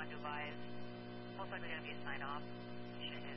to advise. Most likely going to be a sign-off.